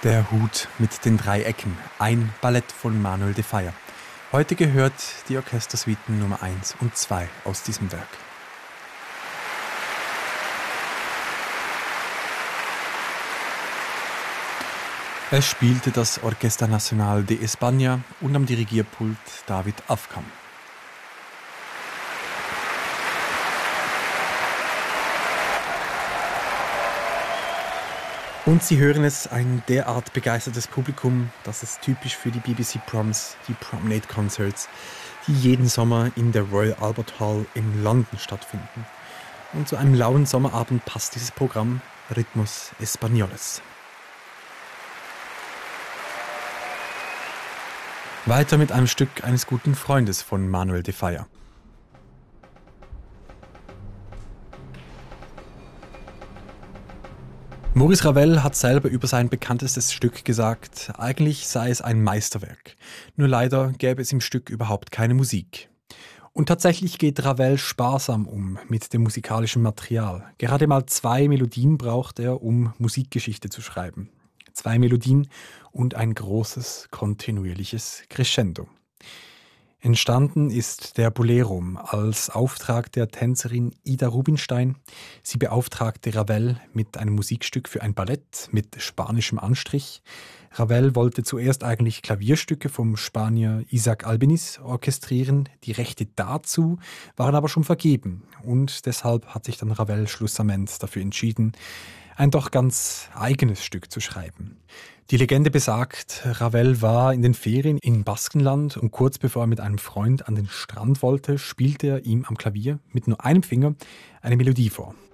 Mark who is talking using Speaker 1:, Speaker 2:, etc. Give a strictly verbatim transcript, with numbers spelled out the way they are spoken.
Speaker 1: Der Hut mit den drei Ecken, ein Ballett von Manuel de Falla. Heute gehört die Orchestersuiten Nummer eins und zwei aus diesem Werk. Es spielte das Orquesta Nacional de España und am Dirigierpult David Afkam. Und Sie hören es, ein derart begeistertes Publikum, das ist typisch für die B B C Proms, die Promenade Concerts, die jeden Sommer in der Royal Albert Hall in London stattfinden. Und zu einem lauen Sommerabend passt dieses Programm Ritmos Españoles. Weiter mit einem Stück eines guten Freundes von Manuel de Falla. Maurice Ravel hat selber über sein bekanntestes Stück gesagt, eigentlich sei es ein Meisterwerk. Nur leider gäbe es im Stück überhaupt keine Musik. Und tatsächlich geht Ravel sparsam um mit dem musikalischen Material. Gerade mal zwei Melodien braucht er, um Musikgeschichte zu schreiben. Zwei Melodien und ein großes, kontinuierliches Crescendo. Entstanden ist der Bolero als Auftrag der Tänzerin Ida Rubinstein. Sie beauftragte Ravel mit einem Musikstück für ein Ballett mit spanischem Anstrich. Ravel wollte zuerst eigentlich Klavierstücke vom Spanier Isaac Albeniz orchestrieren. Die Rechte dazu waren aber schon vergeben. Und deshalb hat sich dann Ravel schlussendlich dafür entschieden, ein doch ganz eigenes Stück zu schreiben. Die Legende besagt, Ravel war in den Ferien in Baskenland und kurz bevor er mit einem Freund an den Strand wollte, spielte er ihm am Klavier mit nur einem Finger eine Melodie vor.